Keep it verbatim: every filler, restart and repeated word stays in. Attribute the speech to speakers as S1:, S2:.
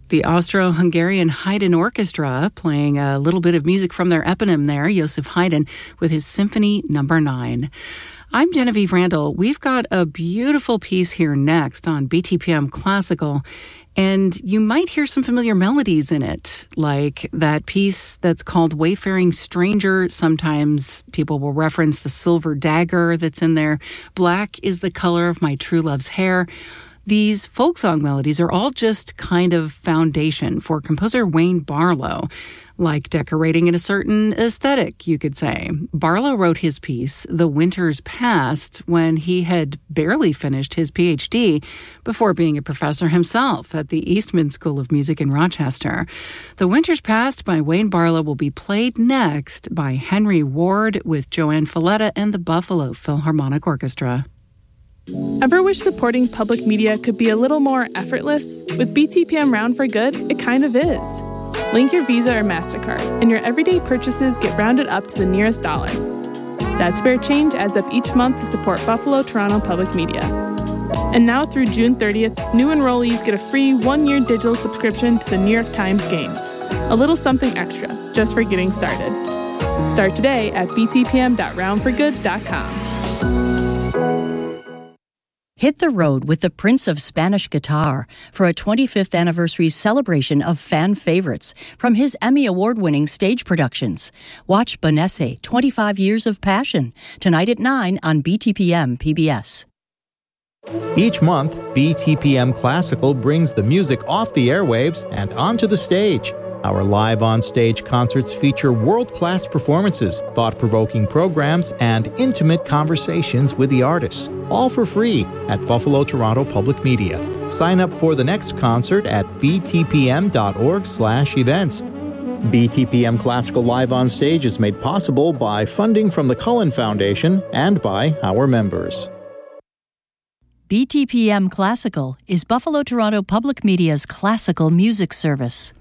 S1: The Austro-Hungarian Haydn Orchestra playing a little bit of music from their eponym there, Joseph Haydn, with his Symphony Number nine. I'm Genevieve Randall. We've got a beautiful piece here next on B T P M Classical, and you might hear some familiar melodies in it, like that piece that's called Wayfaring Stranger. Sometimes people will reference the silver dagger that's in there. Black is the color of my true love's hair. These folk song melodies are all just kind of foundation for composer Wayne Barlow, like decorating in a certain aesthetic, you could say. Barlow wrote his piece, The Winter's Past, when he had barely finished his P H D before being a professor himself at the Eastman School of Music in Rochester. The Winter's Past by Wayne Barlow will be played next by Henry Ward with Joanne Falletta and the Buffalo Philharmonic Orchestra.
S2: Ever wish supporting public media could be a little more effortless? With B T P M Round for Good, it kind of is. Link your Visa or MasterCard, and your everyday purchases get rounded up to the nearest dollar. That spare change adds up each month to support Buffalo Toronto Public Media. And now through June thirtieth, new enrollees get a free one-year digital subscription to the New York Times Games. A little something extra, just for getting started. Start today at b t p m dot round for good dot com.
S3: Hit the road with the Prince of Spanish Guitar for a twenty-fifth anniversary celebration of fan favorites from his Emmy Award-winning stage productions. Watch Bonesse, twenty-five Years of Passion, tonight at nine on B T P M P B S.
S4: Each month, B T P M Classical brings the music off the airwaves and onto the stage. Our live on-stage concerts feature world-class performances, thought-provoking programs, and intimate conversations with the artists, all for free at Buffalo Toronto Public Media. Sign up for the next concert at b t p m dot org slash events. B T P M Classical Live on Stage is made possible by funding from the Cullen Foundation and by our members.
S3: B T P M Classical is Buffalo Toronto Public Media's classical music service.